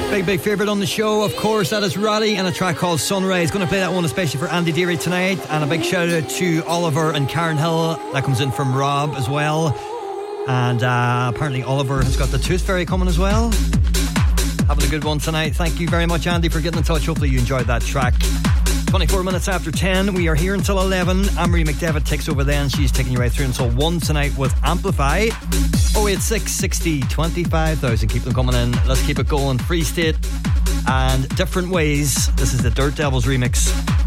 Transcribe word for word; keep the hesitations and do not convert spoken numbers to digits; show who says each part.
Speaker 1: Big, big favourite on the show, of course, that is Roddy and a track called Sunrise. Going to play that one especially for Andy Deary tonight. And a big shout out to Oliver and Karen Hill. That comes in from Rob as well. And uh, apparently Oliver has got the Tooth Fairy coming as well. Having a good one tonight. Thank you very much, Andy, for getting in touch. Hopefully you enjoyed that track. twenty-four minutes after ten, we are here until eleven. Anne-Marie McDevitt takes over then. She's taking you right through until one tonight with Amplify. oh eight six, sixty, twenty-five thousand. Keep them coming in. Let's keep it going. Free State and Different Ways. This is the Dirt Devils remix.